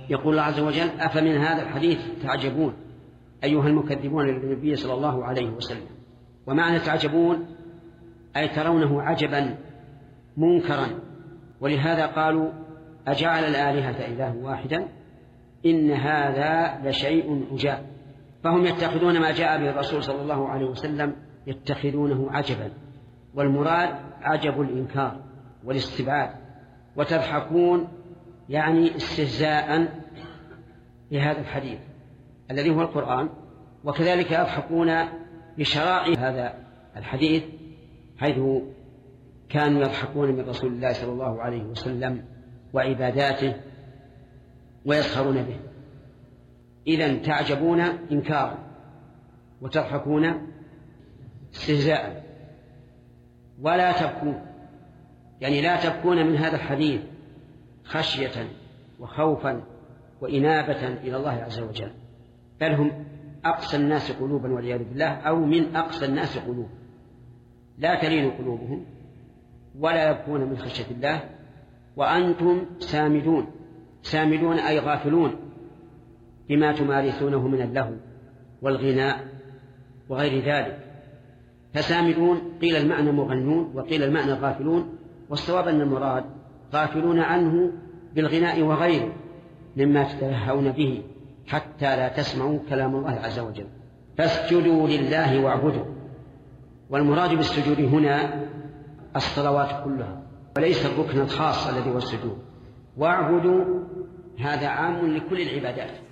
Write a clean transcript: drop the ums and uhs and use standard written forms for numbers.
يقول الله عز وجل: أفمن هذا الحديث تعجبون أيها المكذبون للنبي صلى الله عليه وسلم. ومعنى تعجبون أي ترونه عجبا منكرا، ولهذا قالوا: أجعل الآلهة إله واحدا إن هذا لشيء عجاب. فهم يتخذون ما جاء به الرسول صلى الله عليه وسلم يتخذونه عجبا، والمراد عجب الإنكار والاستبعاد. وتضحكون يعني استهزاء بهذا الحديث الذي هو القرآن، وكذلك يضحكون بشرائع هذا الحديث، حيث كانوا يضحكون من رسول الله صلى الله عليه وسلم وعباداته ويسخرون به. إذن تعجبون إنكارا وتضحكون استهزاء. ولا تبكون يعني لا تبكون من هذا الحديث خشية وخوفا وإنابة إلى الله عز وجل، بل هم أقسى الناس قلوبا والعياذ بالله، أو من أقسى الناس قلوبا، لا تلين قلوبهم ولا يبكون من خشية الله، وأنتم سامدون. سامدون أي غافلون بما تمارسونه من اللهو والغناء وغير ذلك. فسامدون قيل المعنى مغنون وقيل المعنى غافلون، والصواب أن المراد غافلون عنه بالغناء وغيره مما تتلهون به حتى لا تسمعوا كلام الله عز وجل. فاسجدوا لله واعبدوا. والمراد بالسجود هنا الصلوات كلها وليس الركن الخاص الذي هو السجود. واعبدوا هذا عام لكل العبادات،